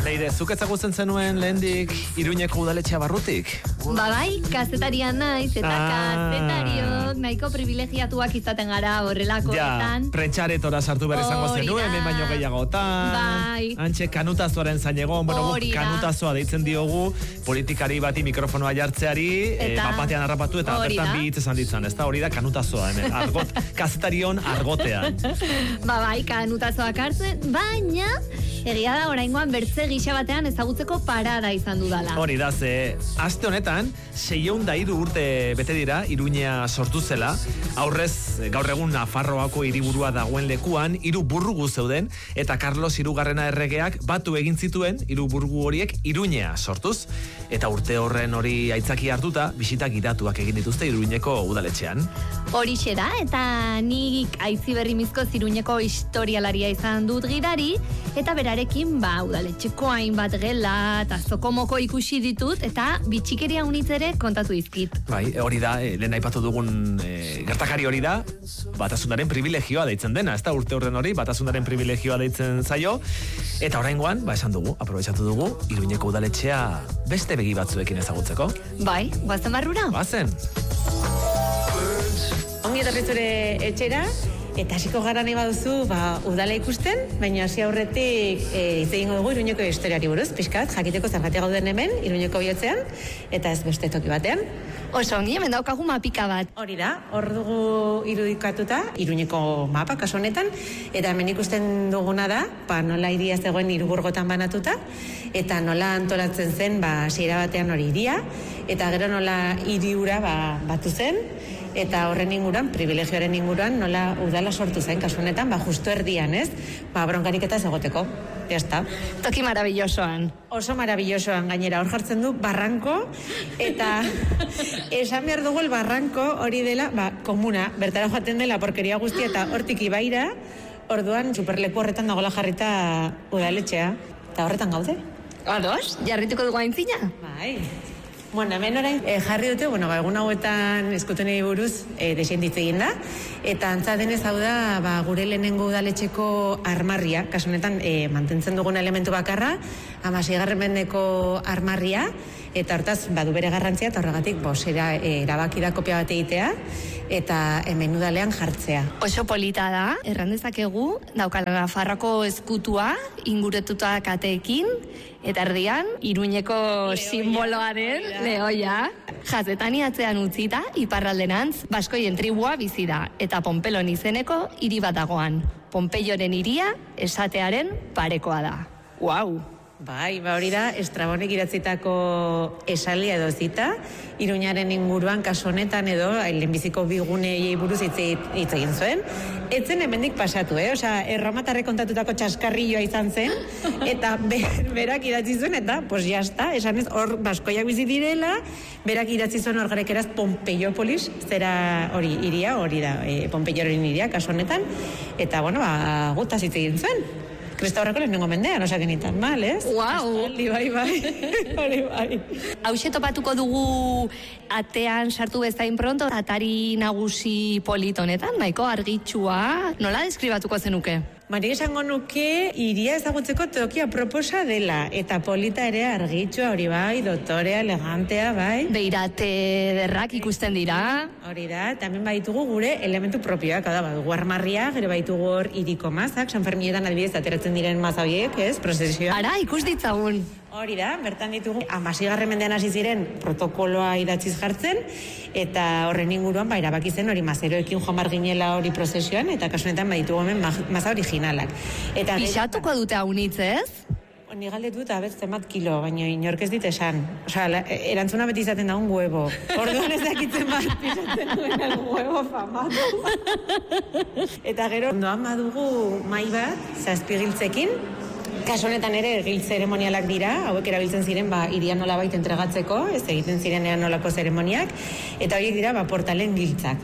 Leire, zuk ezagutzen zenuen lehendik Iruñeko udaletxea barrutik? Bai, kazetarian naiz, eta kazetariok nahiko privilegiatuak izaten gara horrelakoetan. Prentxaretora sartu behar izango zenuen, hemen baino gehiagotan. Bai. Antxe kanutazoaren zainegon, kanutazoa deitzen diogu, politikari bati mikrofonoa jartzeari, batean harrapatu eta bertan bi hitz esan ditzan, ez da hori da kanutazoa hemen, kazetarion argotean. Bai, kanutazoak hartzen, baina egia da oraingoan bertze gisa batean ezagutzeko parada izan dudala. Hori da, ze aste honetan 603 urte bete dira Iruña sortu zela. Aurrez gaur egun Nafarroako hiriburua dagoen lekuan 3 burgu zeuden eta Carlos hirugarrena erregeak batu egin zituen 3 burgu horiek Iruña sortuz. Eta urte horren hori aitzaki hartuta bisita gidatuak egin dituzte Iruñeko udaletxean. Horixe da, eta nik Aitziberrimizko Iruñeko historialaria izan dut gidari, eta berarekin udaletxeko hainbat gela eta zokomoko ikusi ditut, eta bitxikeria unitzere kontatu izkit. Bai, hori da, lehen aipatu dugun gertakari hori da, batasunaren privilegioa deitzen dena, ez da urte horren hori, batasunaren privilegioa deitzen zaio, eta oraingoan, esan dugu, aprobetxatu dugu, Iruñeko udaletxea beste begi batzuekin ezagutzeko. Bai, guazen barrura? Guazen. Ongi etorri zure etxera, eta hasiko gara nahi baduzu, udala ikusten, baina hasi aurretik hitz egingo dugu Iruñeko historiari buruz, pixkat, jakiteko zergatik gauden hemen, Iruñeko bihotzean, eta ez beste toki batean. Oso ongi, hemen daukagu mapika bat. Hori da, hor dugu irudikatuta, Iruñeko mapa, kasu honetan, eta hemen ikusten duguna da, nola hiria zegoen 3 burgotan banatuta, eta nola antolatzen zen, hasiera batean hori hiria, eta gero nola hiriura batu zen, eta horren inguruan, privilegioaren inguruan, nola udala sortu zen, kasu honetan, justu erdian, ez? Bronkarik eta ez egoteko, jazta. Toki maravillosoan. Oso maravillosoan, gainera, hor jartzen du barranko, eta esan behar dugu el barranko hori dela, komuna, bertara joaten dela porkeria guztia, eta hortik ibaira, orduan, superleku horretan dagoela jarrita udaletxea, eta horretan gaude. Ados, jarrituko dugu aintzina? Bai. Bueno, hemen orain jarri dute, egun hauetan eskutenei buruz desenditze egin da, eta antza denez hau da gure lehenengo udaletxeko armarria, kasu honetan mantentzen dugun elementu bakarra, 16. mendeko armarria, eta hortaz badu bere garrantzia, eta horregatik erabaki da kopia bat egitea, eta hemen udalean jartzea. Oso polita da, errandezakegu, daukala Nafarroako eskutua, inguretuta kateekin, eta erdian, Iruñeko simboloaren lehoia. Jazetani atzean utzita, iparralderantz, baskoien tribua bizi da, eta Pompelon izeneko hiri bat dagoan. Pompeioren hiria esatearen parekoa da. Wow! Bai, hori da, Estrabonek idatzitako esaldia edo zita, Iruñaren inguruan kasu honetan edo lehenbiziko bigunei buruz hitz egin zuen. Etzen hemendik pasatu, osea, erromatarrek kontatutako txaskarrilloa izan zen, eta berak idatzi zuen, eta, jazta, esan ez, hor baskoiak bizi direla, berak idatzi zuen hor garekeraz Pompeiopolis, zera hori iria, hori da, Pompeioren iria kasu honetan, eta, gutaz hitz egin zuen. Kristaurreko lehenengo mendean, osakenitan, mal, ez? Wow! Bai. Hori bai. Hauxe topatuko dugu atean sartu bezain pronto, atari nagusi politonetan, nahiko argitsua. Nola deskribatuko zenuke? Nik esango nuke hiria ezagutzeko tokia proposa dela, eta polita ere argitsua hori bai, dotorea, elegantea, bai. Beirate derrak ikusten dira. Hori da, eta hemen baitugu gure elementu propioak, badugu armarria, gero baitugu hor hiriko mazak, San Ferminetan adibidez ateratzen diren maza horiek, ez, prozesioa. Ara, ikus ditzagun. Hori da, bertan ditugu 16. mendean hasi ziren protokoloa idatziz jartzen, eta horren inguruan erabaki zen hori mazeroekin joan ginela hori prozesioan, eta kasunetan baditugu hemen maza originalak. Pixatuko dute haunitz, ez? Ni galdetu eta zenbat kilo, baina inork ez dit esan. Osea, erantzuna beti izaten da un huevo. Orduan ez dakitzen bat pisatzen duen el huevo famatu. Eta gero, ondoan badugu mai bat, 7 giltzekin, kasu honetan ere gil zeremonialak dira, hauek erabiltzen ziren hiria nolabait entregatzeko, ez egiten zirenean nolako zeremoniak, eta horiek dira portalen giltzak.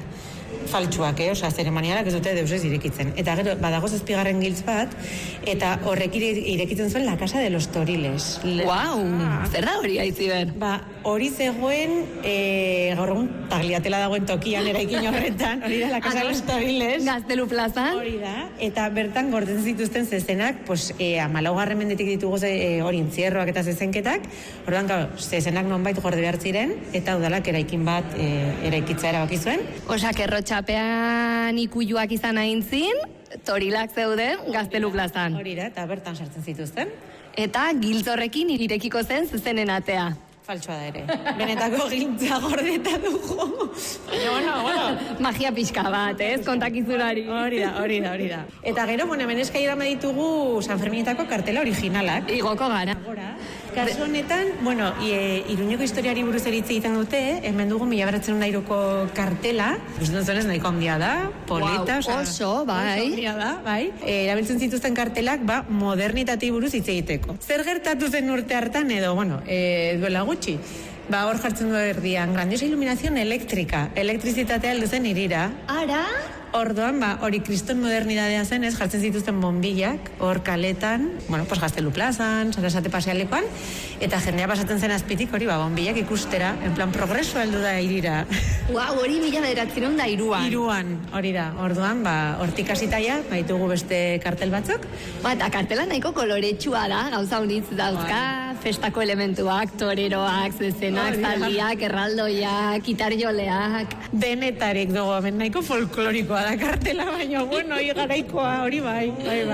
faltsuak, osea, zeremonialak ez dute deus ez irekitzen. Eta gero, badago 7. giltz bat, eta horrek irekitzen zuen La Casa de los Toriles. Wow, zer da hori Aitziber? Hori zegoen, gaur egun Tagliatela dagoen tokian eraikin horretan, hori da La Casa de los Toriles. Gaztelu plazan. Hori da, eta bertan gordeten zituzten zezenak, 14. mendetik ditugu hori intzierroak eta zezenketak, orduan, zezenak nonbait gorde behar ziren, eta udalak eraikin bat eraikitza erabaki zuen. Osak errotxapean ikuiluak izan aintzin, torilak zeuden Gaztelu plazan. Hori da, eta bertan sartzen zituzten. Eta giltzorrekin irekiko zen zezenen atea. Faltsua da ere. Benetako giltza gordeta dugu. Bueno. Magia pixka bat, ez? Kontakizunari. Hori da. Eta gero, hemen eskaira ditugu San Ferminetako kartela originalak. Igoko gara. Kasu honetan, Iruñeko historiari buruz eritze egiten dute, hemen dugu 1903ko kartela, gustatzen zuenez nahiko handia da, polita, oso, bai. Oso handia da, bai. Erabiltzen zituzten kartelak, modernitatei buruz hitz egiteko. Zer gertatu zen urte hartan edo, duela gutxi? Hor jartzen du erdian, grandiosa iluminación elektrika, elektrizitatea heldu zen hirira. Ara? Orduan, hori kriston modernidadea zen, jartzen zituzten bombillak, hor kaletan, Gaztelu plazan, Sarasate pasealekuan, eta jendea pasatzen zen azpitik hori, bombillak ikustera, en plan, progreso heldu da hirira. Hori 1903 Iruan, hori da. Orduan, hortik hasitaia, ditugu beste kartel batzuk. Eta kartela nahiko koloretsua da, gauza honitz dauzka, festako elementuak, toreroak, zezenak, zaldiak, erraldoiak, gitarjoleak. Denetarik dugu, hemen nahiko folklorikoa da kartela, baina, hori garaikoa, hori bai.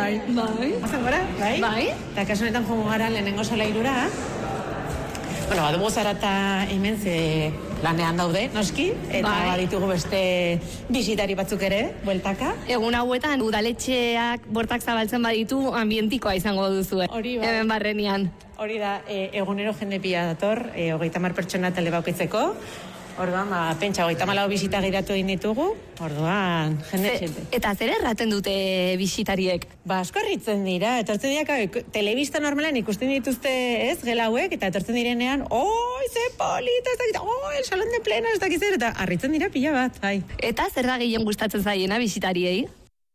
Bai? Eta kasu honetan jongo gara lehenengo solairura. Badugu zarata hemen lanean daude, noski, eta baditugu beste bisitari batzuk ere, bueltaka. Egun hauetan, udaletxeak bortak zabaltzen baditu, ambientikoa izango duzue. Hori bai. Hemen barrenian. Hori da, egunero jende pila dator, 30 pertsona talde baukitzeko. Orduan, pentsa, 34 bisita giratu egin ditugu, orduan, jende txente. Eta zer erraten dute bisitariek? Asko harritzen dira, etortzen dira, telebista normalan ikusten dituzte, gela hauek, eta etortzen direnean, ze polita, ez dakit, el salón de plena, ez dakit zer, eta harritzen dira pila bat, bai. Eta zer da gehien gustatzen zaiena bisitariei?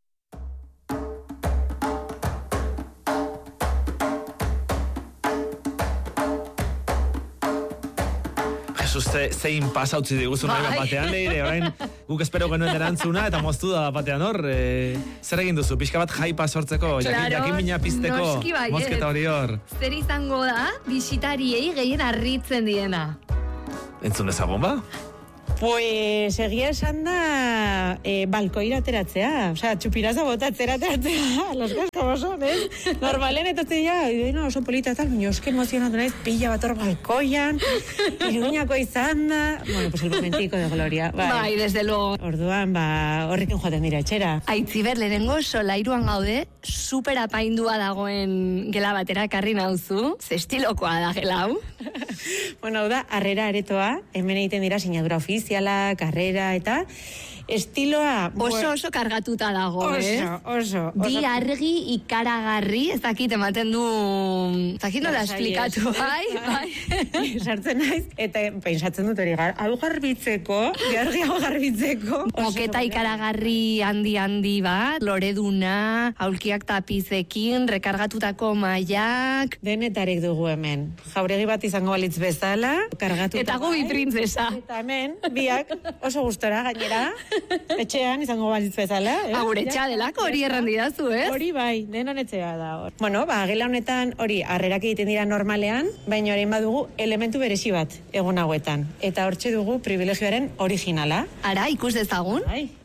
Zein pasautzi diguzun hori batean, leire, orain guk espero genuen erantzuna, eta moztu da batean hor, zer egin duzu, pixka bat jaipa sortzeko, jakin mina pizteko, mozketa hori hor. Zer izango da, bisitariei gehien harritzen diena? Entzun ezagun ba? Pues egia esan da balkoira ateratzea, txupiraza botatzera ateratzea, las cosas como son, Normalen etotzen ja, oso polita tal, eske emozionatu naiz, pila bat hor balkoian, Iruñako izan da, pues el momentico de gloria. Bai, desde luego. Orduan, horrekin joaten dira etxera. Aitziber, lehenengo solairuan gaude, super apaindua dagoen gela batera ekarri nauzu, ze estilokoa da gela hau? Hau da, harrera aretoa, hemen egiten dira sinadura ofiziala, karrera eta estiloa... Oso kargatuta dago, Oso. Di argi ikaragarri, ez dakit ematen du... Ez dakit nola esplikatu, bai. Sartzen naiz, eta pensatzen dut hori hau garbitzeko, argi hau garbitzeko. Moketa ikaragarri handi bat, loreduna, aulkiak tapizekin, rekargatutako mailak... Denetarek dugu hemen. Jauregi bat izango balitz bezala, kargatuta. Eta gubi printzesa. Eta hemen, biak oso gustora gainera. Etxean izango balitz bezala. Gure etxea delako hori errandidazu, Hori bai, denon etxea da. Gela honetan hori harrerak egiten dira normalean, baina orain badugu elementu berezi bat egun hauetan. Eta hortxe dugu privilegioaren originala. Ara, ikus dezagun?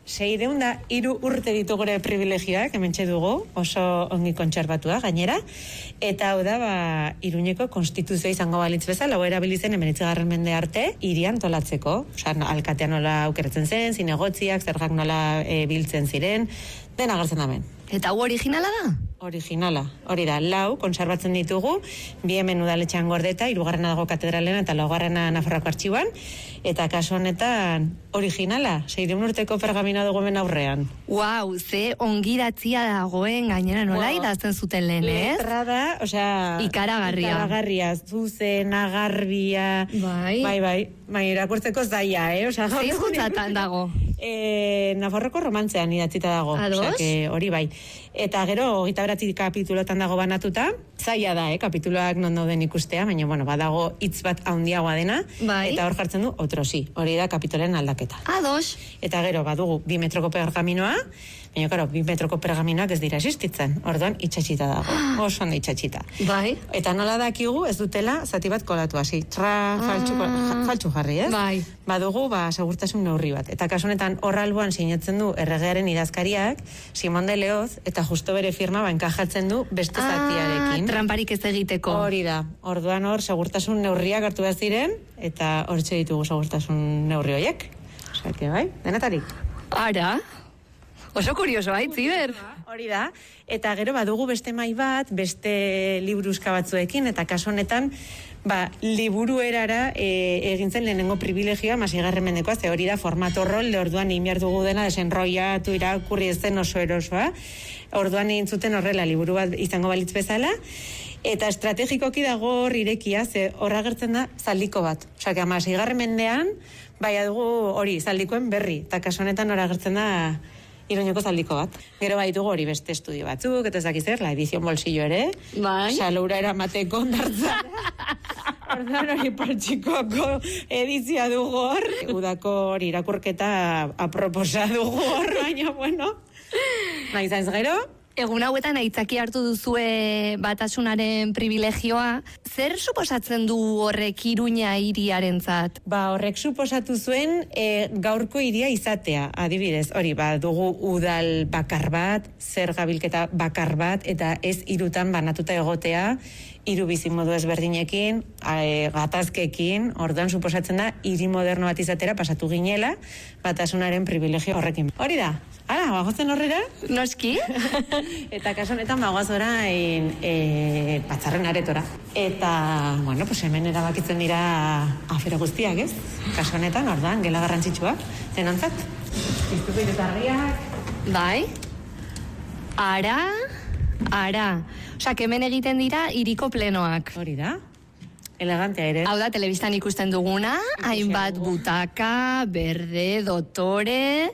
603 urte ditu gure privilegioak, hementxe dugu, oso ongi kontserbatua gainera. Eta hau da, Iruñeko konstituzioa izango balitz bezala, hau erabilizen 19. mende arte, hirian tolatzeko. Alkatea nola aukeratzen zen, zinegotziak, zergak nola biltzen ziren, dena agertzen da hemen. Eta hau originala da? Originala, hori da, 4 kontserbatzen ditugu, 2 hemen udaletxean gordeta, 3 dago katedralean eta 4 Nafarroako artxiban, eta kasu honetan originala, 600 urteko pergamina dugu hemen aurrean. Wow, ze ongidatzia dagoen gainera nola idazten zuten lehen, Letra da, ikaragarria. Ikaragarria, zuzen, agarbia, bai, irakurtzeko zaila, Zein juntzatan dago? Nafarroko romantzean idatzita dago. Ados. Hori bai. Eta gero, 29 kapitulotan dago banatuta, zaila da, kapituloak non dauden ikustea, baina, bueno, badago hitz bat handiagoa dena, Bai. eta hor jartzen du, otrosi, hori da kapituloen aldaketa. Ados. Eta gero, badugu, 2 metroko pergaminoa, baina, karo, 2 metroko pergaminoak ez dira existitzen, orduan itxatxita dago, oso ondo itxatxita. Bai. Eta nola dakigu ez dutela zati bat kolatu hasi, faltsu jarri, ez? Bai. Badugu, segurtasun neurri bat. Eta kasu honetan hor alboan sinatzen du erregearen idazkariak, Simón de Leoz, eta justo bere firma enkajatzen du beste zatiarekin. Tramparik ez egiteko. Hori da. Orduan hor segurtasun neurriak hartu behar ziren, eta hortxe ditugu segurtasun neurri horiek. Osea, que bai, denetarik. Ara, oso kurioso, Itziber. Hori da. Eta gero badugu beste mai bat, beste liburuzka batzuekin, eta kasu honetan, liburuerara egin zen lehenengo privilegioa, 6. mendekoa, ze hori da formato rol, orduan inbiar dugu dena, desenroiatu, irakurri ez zen oso erosoa. Orduan egin zuten horrela, liburu bat izango balitz bezala, eta estrategikoki dago hor irekia, ze horra gertzen da zaldiko bat. Osea, 6. mendean, dugu hori, zaldikoen berri, eta kasu honetan horra gertzen da Iruñeko zaldiko bat. Gero baitugu hori beste estudio batzuk, eta ez dakiz zer, la edizion bolsillo ere, Bai. Xaloura eramateko ondartzan. Orduan hori partxikoko edizia dugu hor. Udako hori irakurketa aproposa dugu hor, baina, bueno. Nahi zainz gero? Egun hauetan aitzaki hartu duzue batasunaren privilegioa, zer suposatzen du horrek Iruña hiriarentzat? Horrek suposatu zuen gaurko hiria izatea, adibidez, hori, dugu udal bakar bat, zer gabilketa bakar bat, eta ez 3 banatuta egotea, 3 bizimodu ezberdinekin, gatazkekin, orduan suposatzen da, hiri moderno bat izatera pasatu ginela, batasunaren privilegio horrekin. Hori da, bagozen horrera? Noski? Eta kasu honetan bagoaz orain batzarren aretora. Eta, bueno, hemen erabakitzen dira afero guztiak, ez? Kasu honetan, orduan, gela garrantzitsuak, denontzat. Piztuko iretarriak. Bai. Ara. Osa, hemen egiten dira hiriko plenoak. Hori da. Elegantea ere. Hau da, telebistan ikusten duguna, hainbat butaka, berde, dotore,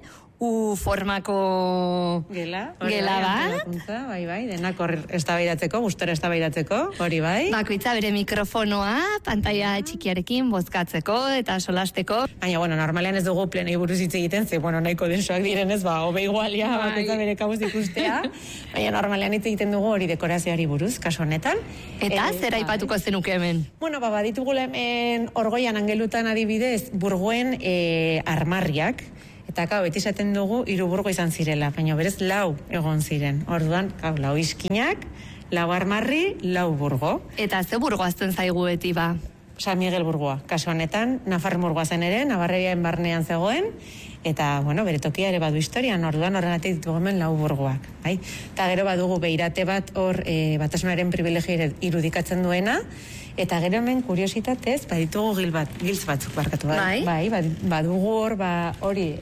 formako gela bat. Bai, denak hor eztabaidatzeko, gustora eztabaidatzeko, hori bai. Bakoitza bere mikrofonoa, pantaila txikiarekin bozkatzeko eta solasteko. Baina, bueno, normalean ez dugu plenei buruz hitz egiten, ze, bueno, nahiko densoak direnez, hobe igualia, bakoitza bere kabuz ikustea. Baina, normalean hitz egiten dugu hori dekorazioari buruz, kasu honetan. Eta zer aipatuko zenuke hemen? Bueno, baditugula hemen Orgoian Angelutan adibidez, burgoen armarriak. Eta beti esaten dugu 3 burgo izan zirela, baina berez 4 egon ziren. Orduan, 4 izkinak, 4 armarri, 4 burgo. Eta ze burgo azten zaigu beti ba? San Miguel burgoa. Kasu honetan, Nafar burgoa zen ere, Navarriaren barnean zegoen, eta, bueno, bere tokia ere badu historian, orduan horregatik ditugu hemen 4 burgoak. Bai? Eta gero badugu beirate bat hor batasunaren privilegio irudikatzen duena, eta gero hemen kuriositatez, baditugu giltz batzuk barkatu. Bai, badugu hor, hori,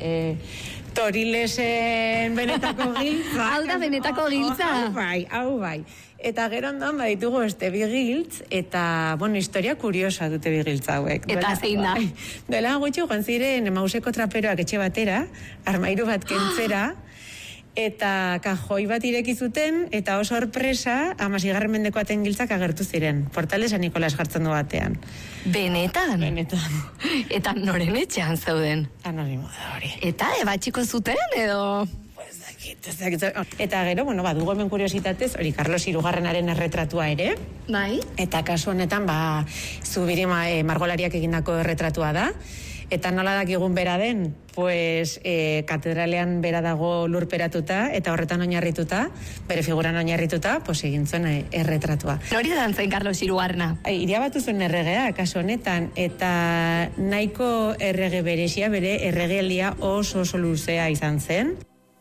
Torilesen benetako giltza. Hau da benetako giltza. Hau bai. Eta gero ondoan baditugu bi giltz, eta, bueno, historia kuriosa dute bi giltza hauek. Eta zein da? Dela gutxi joan ziren Emauseko traperoak etxe batera, armairu bat kentzera, eta kajoi bat ireki zuten, eta oso sorpresa, 16. mendekoaten giltzak agertu ziren. Portal de San Nicolás jartzen du batean. Benetan? Benetan. Eta noren etxean zeuden? Anonimo da hori. Eta ebatxiko zuten, edo? Eta gero, bueno, badugu hemen kuriositatez, hori Carlos Hirugarrenaren erretratua ere. Bai. Eta kasu honetan, Zubiri margolariak egindako erretratua da. Eta nola dakigun bera den, pues, katedralean bera dago lurperatuta, eta horretan oinarrituta, bere figuran oinarrituta, pues, egin zuen erretratua. Nori da zen Carlos Hirugarrena? Iria batu zuen erregea, kasu honetan, eta nahiko errege berezia, bere erregelia oso luzea izan zen.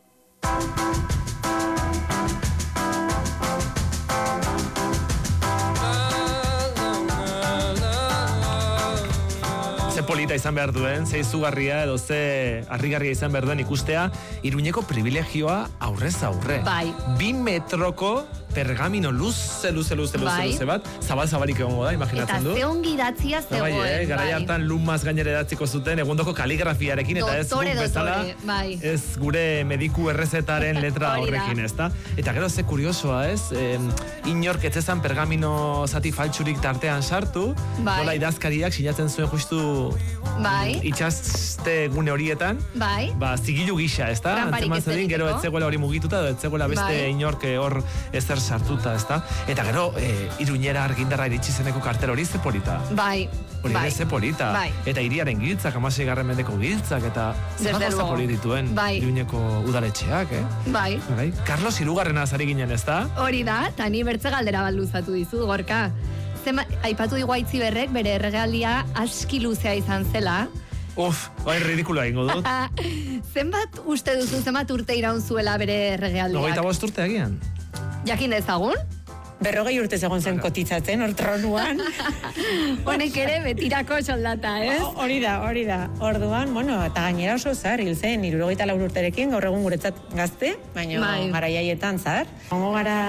Ze polita izan behar duen, ze izugarria edo ze harrigarria izan behar duen ikustea Iruñeko privilegioa aurrez aurre. Bai. 2 metroko pergamino luze bat, zabalik egongo da, imaginatzen du. Eta ze ongi idatzia zegoen. Garai hartan lumaz gainera idatziko zuten, egundoko kaligrafiarekin, eta ez guk bezala, ez gure mediku errezetaren letra horrekin, ezta? Eta gero ze kuriosoa, ez? Inork etzezan pergamino zati faltsurik tartean sartu, nola idazkariak sinatzen zuen justu itxaste gune horietan, zigilu gisa, ezta? Antzeman zedin, gero etzegoela hori mugituta, edo etzegoela beste inork hor ezer sartuta, ezta? Eta gero, Iruñera argindarra iritsi zeneko kartel hori ze polita. Hori ere ze polita. Eta hiriaren giltzak, 16. mendeko giltzak, eta zer poli dituen Iruñeko udaletxeak, Carlos hirugarrena azari ginen, ezta? Hori da, eta ni bertze galdera bat luzatu dizu, Gorka. Aipatu digu Aitziberrek bere erregaldia aski luzea izan zela. Bai, ridikuloa ingo dut. Zenbat uste duzu, zenbat urte iraun zuela bere erregaldiak? 25 urte agian. Jakin dezagun? 40 urte egon zen kotitzatzen, hor tronuan. Honek ere betirako soldata, ez? Hori da. Orduan, eta gainera oso zar, hil zen, 74 urterekin, gaur egun guretzat gazte, baina garaiaietan zar. Hongo gara,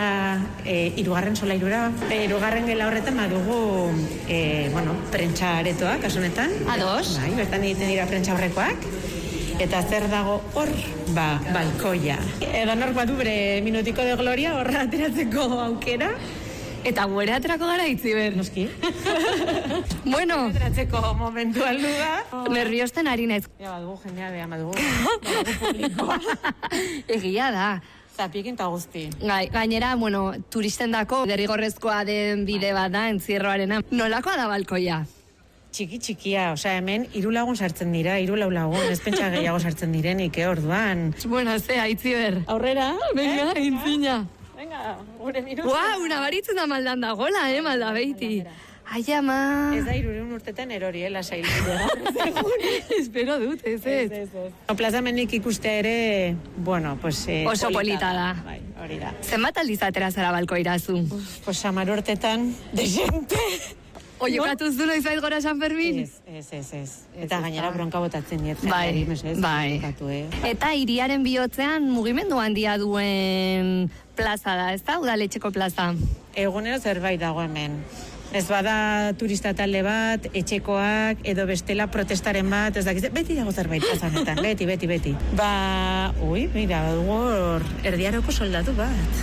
3. solairura, 2. gela horretan badugu, prentsa aretoa, kasunetan. Ados. Bertan egiten dira prentsa horrekoak. Eta zer dago hor, balkoia. Edonork badu bere minutiko de gloria horra ateratzeko aukera. Eta guere aterako gara Itziber. Noski. Bueno. Ateratzeko momentu aldu da. Nerviosten ari naiz. Badugu jendea beha, badugu publikoa. Egia da. Zapiekin eta guzti. Gainera, turistendako derrigorrezkoa den bide bat da, entzierroarena. Nolakoa da balkoia? Txikia, hemen 3 lagun sartzen dira, 3 lagun, ez pentsa gehiago sartzen direnik, orduan. Bueno, Aitziber. Aurrera? Venga, intzina. Venga, gure minutu. Nabaritzen da maldan dagoela, malda beiti. Ai, ama. Ez da 300 urtetan erori, lasailu. Espero dut, ez. Plazamenik ikustea ere, oso polita da. Bai, hori da. Zenbat aldiz atera zara balkoirazu? 10 urtetan, desente. Oiokatuz du noiz bait gora San Fermin? Ez. Eta gainera bronka botatzen diet. Bai. Eta hiriaren bihotzean mugimendu handia duen plaza da, ez da? Udaletxeko plaza. Egunero zerbait dago hemen. Ez bada turista talde bat, etxekoak, edo bestela protestaren bat, ez dakiz, beti dago zerbait plazanetan, beti. Mira, badugu erdiaroko soldatu bat.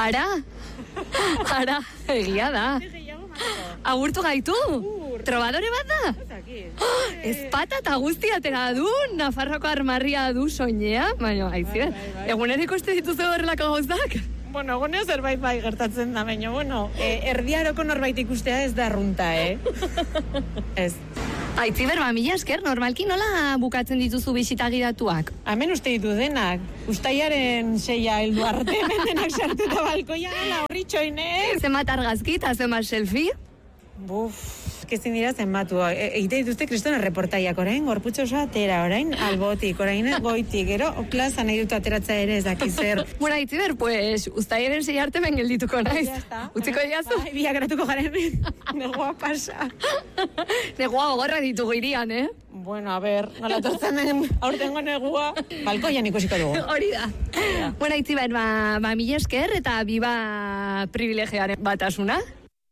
Ara, egia da. Agurtu gaitu? Trobadore bat da? Ezpata eta guzti atera du, Nafarroko armarria du soinea, baina, Aitziber, egunero ikuste dituzu horrelako gauzak? Egunero zerbait bai gertatzen da, baina, erdiaroko norbait ikustea ez da arrunta, Ez. Aitziber, mila esker, normalki nola bukatzen dituzu bisita gidatuak? Hemen uste ditu denak. Uztailaren 6 heldu arte, hemen denak sartuta balkoia, horri txoine. Zenbat argazki eta zenbat selfie? Kezin dira zenbatu. Egite dituzte kristona reportaiak orain, gorputxo oso atera orain, albotik, orain goitik, gero, plaza nahi dut ateratza ere ez dakizer. Bueno, Aitziber, uztailaren 6 arte ben geldituko naiz. Utziko diazu? Biak gratuko garen, negua pasa. Negua gogorra ditugu irian, Bueno, a ber, nola tortzen aurtengo negua, balkoian ikusiko dugu. Hori da. Bueno, Aitziber, mila esker eta biba privilegiaren batasuna.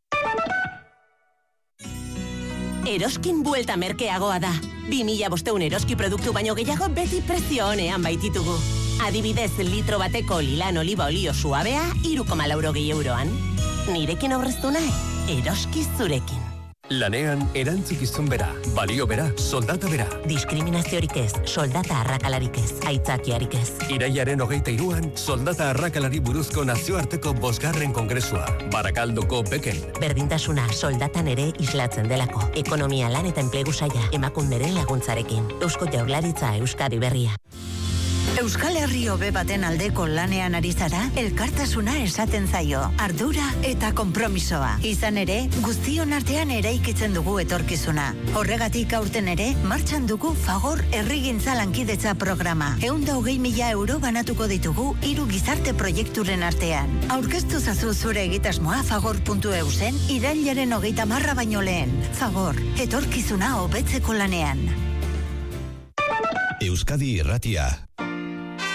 Eroskin buelta merkeagoa da. 2500 eroski produktu baino gehiago beti prezio honean baititugu. Adibidez, litro bateko lilan oliba olio suabea 3,80 euroan. Nirekin aurreztu nahi, eroski zurekin. Lanean erantzukizun bera, balio bera, soldata bera. Diskriminaziorik ez, soldata arrakalarik ez, aitzakiarik ez. Iraiaren 23an, soldata arrakalari buruzko nazioarteko 5. kongresua, Barakaldoko Beken. Berdintasuna soldatan ere islatzen delako. Ekonomia lan eta enplegu saila, emakunderen laguntzarekin. Eusko Jaurlaritza Euskadi Berria. Euskal Herri hobe baten aldeko lanean ari zara, elkartasuna esaten zaio, ardura eta konpromisoa. Izan ere, guztion artean eraikitzen dugu etorkizuna. Horregatik aurten ere, martxan dugu Fagor Herrigintza Lankidetza programa. 120.000 euro banatuko ditugu 3 gizarte proiekturen artean. Aurkeztu zazu zure egitasmoa fagor.eusen irailaren 30 baino lehen. Fagor, etorkizuna hobetzeko lanean. Euskadi Irratia.